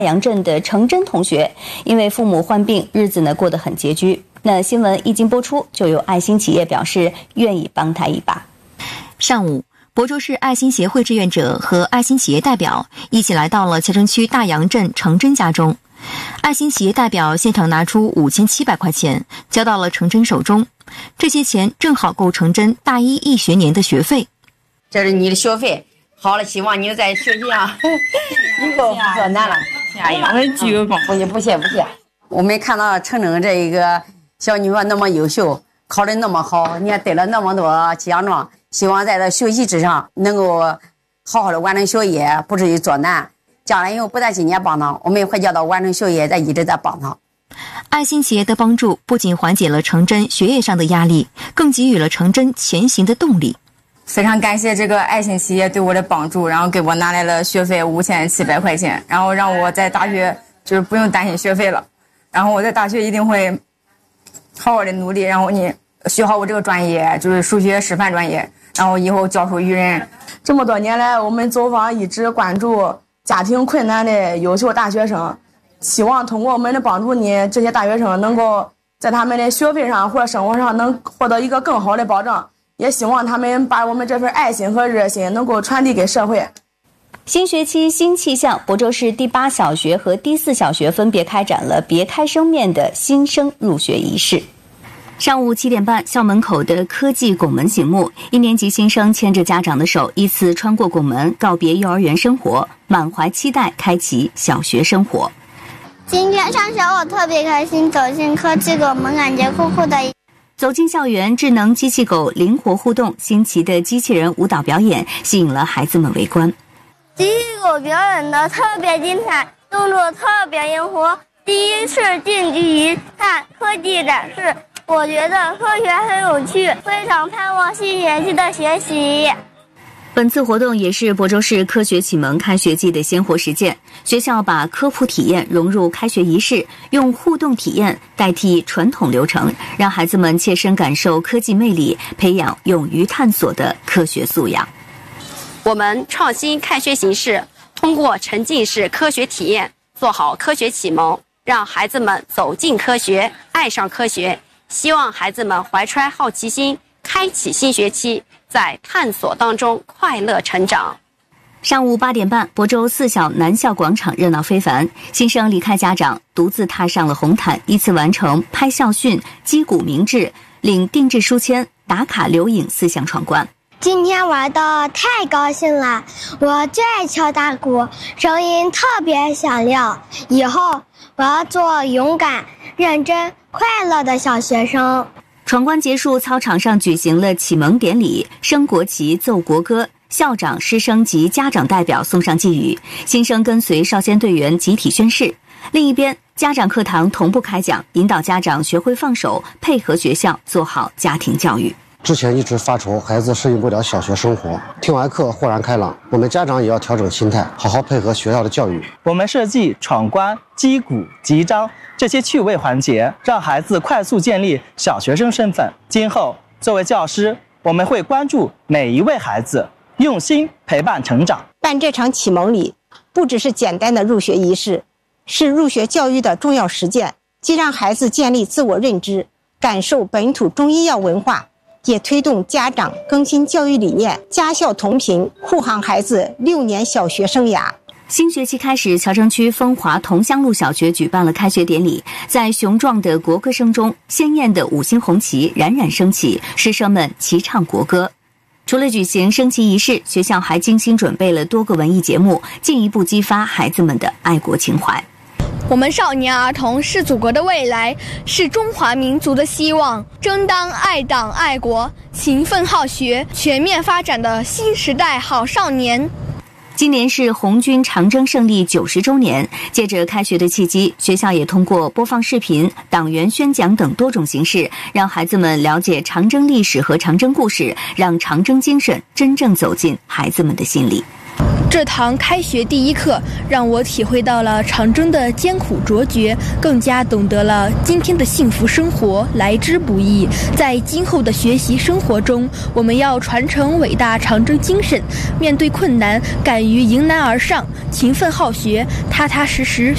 阳镇的程真同学，因为父母患病，日子过得很拮据。那新闻一经播出，就有爱心企业表示愿意帮他一把。 上午，亳州市爱心协会志愿者和爱心企业代表一起来到了乔城区大阳镇程真家中。爱心企业代表现场拿出5700块钱，交到了程真手中。这些钱正好够程真大一1学年的学费。 这是你的学费，好了，希望你在学习上以后不做难了。 加油！我鞠个躬。 不谢。我们看到程真这一个小女孩那么优秀，考得那么好，你还得了那么多奖状，希望在这学习之上能够好好的完成学业，不至于做难。将来以后不但今年帮他，我们会叫他完成学业，再一直在帮他。 爱心企业的帮助不仅缓解了程真学业上的压力，更给予了程真前行的动力。 非常感谢这个爱心企业对我的帮助，然后给我拿来了学费5700块钱，然后让我在大学就是不用担心学费了。然后我在大学一定会好好的努力，然后你学好我这个专业，就是数学师范专业，然后以后教书育人。 这么多年来，我们走访一直关注家庭困难的优秀大学生，希望通过我们的帮助呢，这些大学生能够在他们的学费上或者生活上能获得一个更好的保障，也希望他们把我们这份爱心和热心能够传递给社会。 新学期新气象，亳州市第8小学和第4小学分别开展了别开生面的新生入学仪式。上午7点半，校门口的科技拱门醒目，1年级新生牵着家长的手，依次穿过拱门，告别幼儿园生活，满怀期待开启小学生活。 今天上学我特别开心，走进科技拱门感觉酷酷的。 走进校园，智能机器狗灵活互动，新奇的机器人舞蹈表演吸引了孩子们围观。 机器狗表演的特别精彩，动作特别灵活，第一次近距离看科技展示，我觉得科学很有趣，非常盼望新学期的学习。 本次活动也是亳州市科学启蒙开学季的鲜活实践，学校把科普体验融入开学仪式，用互动体验代替传统流程，让孩子们切身感受科技魅力，培养勇于探索的科学素养。 我们创新开学形式，通过沉浸式科学体验，做好科学启蒙，让孩子们走进科学，爱上科学。希望孩子们怀揣好奇心，开启新学期，在探索当中快乐成长。 上午8点半，亳州4小南校广场热闹非凡，新生离开家长，独自踏上了红毯，依次完成拍校训、击鼓鸣志、领定制书签、打卡留影4项闯关。 今天玩的太高兴了，我最爱敲大鼓，声音特别响亮。以后我要做勇敢、认真、快乐的小学生。 闯关结束，操场上举行了启蒙典礼，升国旗、奏国歌，校长、师生及家长代表送上寄语，新生跟随少先队员集体宣誓。另一边，家长课堂同步开讲，引导家长学会放手，配合学校做好家庭教育。 之前一直发愁孩子适应不了小学生活，听完课豁然开朗，我们家长也要调整心态，好好配合学校的教育。 我们设计闯关、击鼓、集章这些趣味环节，让孩子快速建立小学生身份。今后作为教师，我们会关注每一位孩子，用心陪伴成长。 办这场启蒙礼不只是简单的入学仪式，是入学教育的重要实践，既让孩子建立自我认知，感受本土中医药文化，也推动家长更新教育理念，家校同频，护航孩子6年小学生涯。 新学期开始，乔城区丰华同乡路小学举办了开学典礼，在雄壮的国歌声中，鲜艳的5星红旗冉冉升起，师生们齐唱国歌。除了举行升旗仪式，学校还精心准备了多个文艺节目，进一步激发孩子们的爱国情怀。 我们少年儿童是祖国的未来，是中华民族的希望，争当爱党爱国、勤奋好学、全面发展的新时代好少年。 今年是红军长征胜利90周年，借着开学的契机，学校也通过播放视频、党员宣讲等多种形式，让孩子们了解长征历史和长征故事，让长征精神真正走进孩子们的心里。 这堂开学第一课让我体会到了长征的艰苦卓绝，更加懂得了今天的幸福生活来之不易。在今后的学习生活中，我们要传承伟大长征精神，面对困难敢于迎难而上，勤奋好学，踏踏实实